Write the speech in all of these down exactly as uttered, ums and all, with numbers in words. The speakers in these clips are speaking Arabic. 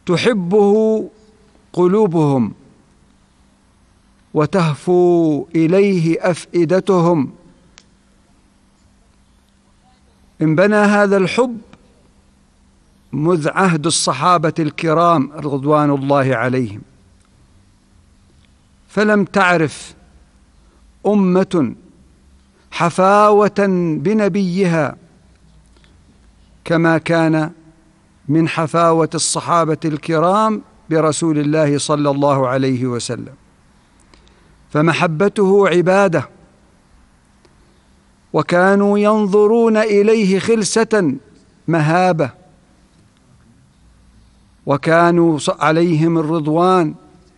تحبه قلوبهم وتهفو إليه أفئدتهم. انبنى هذا الحب مذ عهد الصحابة الكرام رضوان الله عليهم، فلم تعرف أمة حفاوة بنبيها كما كان من حفاوة الصحابة الكرام برسول الله صلى الله عليه وسلم. فمحبته عبادة، وكانوا ينظرون إليه خلسة مهابة، وكانوا عليهم الرضوان،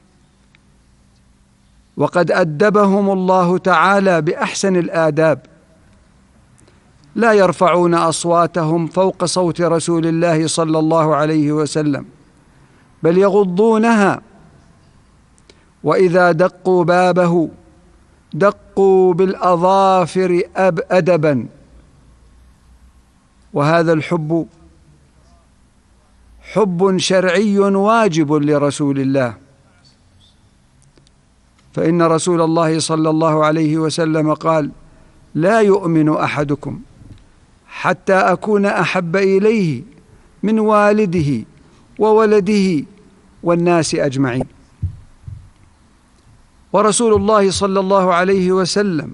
وقد أدبهم الله تعالى بأحسن الآداب، لا يرفعون أصواتهم فوق صوت رسول الله صلى الله عليه وسلم، بل يغضونها، وإذا دقوا بابه دقوا بالأظافر أب أدبا. وهذا الحب حب شرعي واجب لرسول الله، فإن رسول الله صلى الله عليه وسلم قال: لا يؤمن أحدكم حتى أكون أحب إليه من والده وولده والناس أجمعين. ورسول الله صلى الله عليه وسلم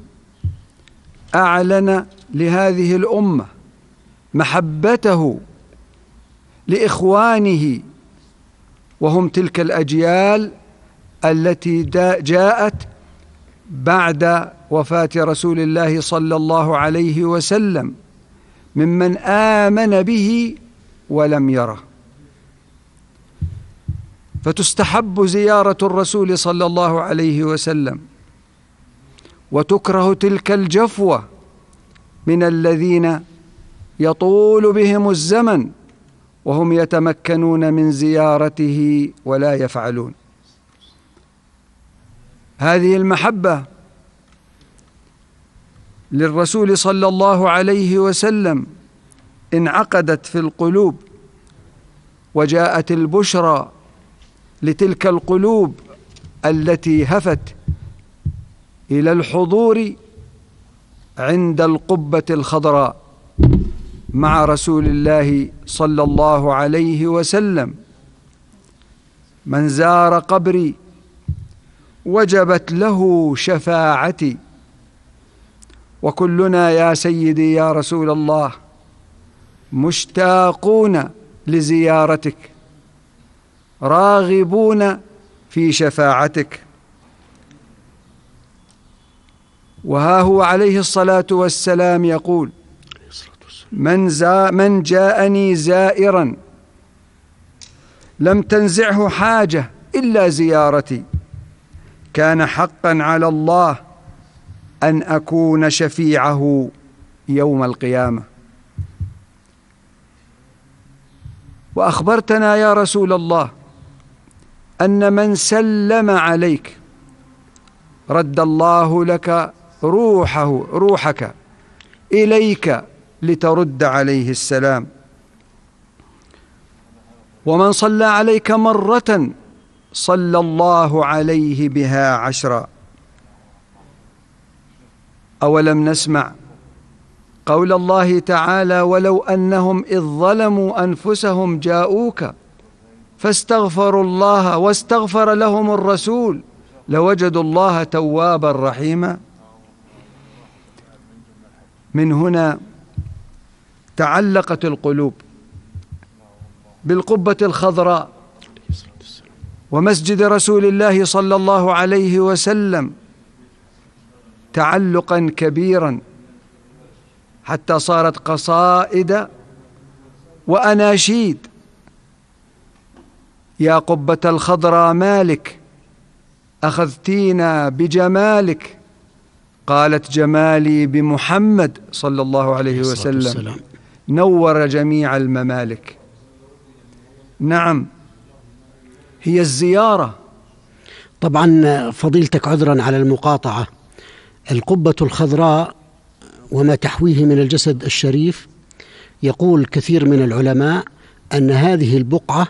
أعلن لهذه الأمة محبته لإخوانه، وهم تلك الأجيال التي جاءت بعد وفاة رسول الله صلى الله عليه وسلم ممن آمن به ولم يره. فتستحب زيارة الرسول صلى الله عليه وسلم، وتكره تلك الجفوة من الذين يطول بهم الزمن وهم يتمكنون من زيارته ولا يفعلون. هذه المحبة للرسول صلى الله عليه وسلم انعقدت في القلوب، وجاءت البشرى لتلك القلوب التي هفت إلى الحضور عند القبة الخضراء مع رسول الله صلى الله عليه وسلم. من زار قبري وجبت له شفاعتي. وكلنا يا سيدي يا رسول الله مشتاقون لزيارتك، راغبون في شفاعتك. وها هو عليه الصلاة والسلام يقول: من, زا من جاءني زائرا لم تنزعه حاجة إلا زيارتي، كان حقا على الله أن أكون شفيعه يوم القيامة. وأخبرتنا يا رسول الله أن من سلم عليك رد الله لك روحه روحك إليك لترد عليه السلام. ومن صلى عليك مرة صلى الله عليه بها عشرا. أولم نسمع قول الله تعالى: ولو أنهم إذ ظلموا أنفسهم جاءوك فاستغفروا الله واستغفر لهم الرسول لوجدوا الله توابا رحيما. من هنا تعلقت القلوب بالقبة الخضراء ومسجد رسول الله صلى الله عليه وسلم تعلقا كبيرا، حتى صارت قصائد وأناشيد: يا قبة الخضراء مالك أخذتينا بجمالك، قالت جمالي بمحمد صلى الله عليه وسلم نور جميع الممالك. نعم، هي الزيارة. طبعا فضيلتك عذرا على المقاطعة، القبة الخضراء وما تحويه من الجسد الشريف، يقول كثير من العلماء أن هذه البقعة